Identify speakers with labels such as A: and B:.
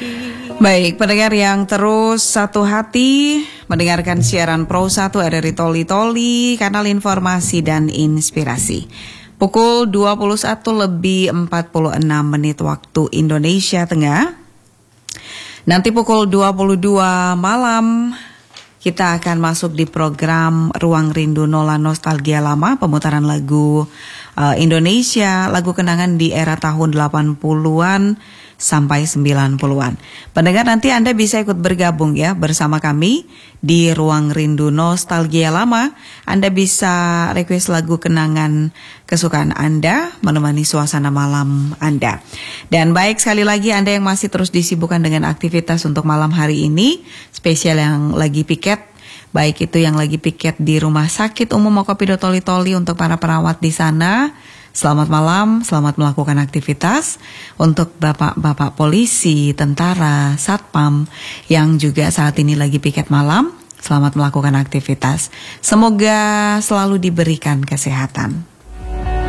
A: Baik, pendengar yang terus satu hati mendengarkan siaran Pro 1 RRI Toli Toli, kanal informasi dan inspirasi. Pukul 21:46 waktu Indonesia Tengah. Nanti pukul 22 malam kita akan masuk di program Ruang Rindu Nola Nostalgia Lama, pemutaran lagu Indonesia, lagu kenangan di era tahun 80-an sampai 90-an. Pendengar, nanti Anda bisa ikut bergabung ya bersama kami di Ruang Rindu Nostalgia Lama. Anda bisa request lagu kenangan kesukaan Anda, menemani suasana malam Anda. Dan baik, sekali lagi Anda yang masih terus disibukkan dengan aktivitas untuk malam hari ini, spesial yang lagi piket, baik itu yang lagi piket di Rumah Sakit Umum Okopido Toli Toli untuk para perawat di sana. Selamat malam, selamat melakukan aktivitas. Untuk bapak-bapak polisi, tentara, satpam yang juga saat ini lagi piket malam, selamat melakukan aktivitas. Semoga selalu diberikan kesehatan.